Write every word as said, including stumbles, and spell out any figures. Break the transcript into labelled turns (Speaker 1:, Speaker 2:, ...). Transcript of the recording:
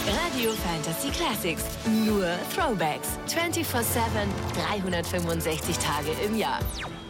Speaker 1: Radio Fantasy Classics. Nur Throwbacks. vierundzwanzig sieben, dreihundertfünfundsechzig Tage im Jahr.